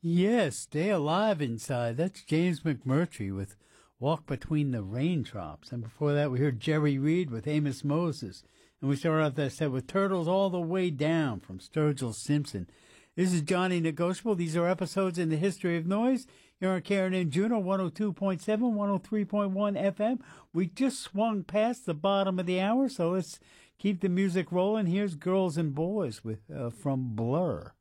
Yes, Stay Alive Inside. That's James McMurtry with Walk Between the Raindrops. And before that, we heard Jerry Reed with Amos Moses. And we started off that set with Turtles All the Way Down from Sturgill Simpson. This is Johnny Negotiable. These are episodes in the history of noise. Here on Karen and Juno, 102.7, 103.1 FM. We just swung past the bottom of the hour, so let's keep the music rolling. Here's Girls and Boys with from Blur.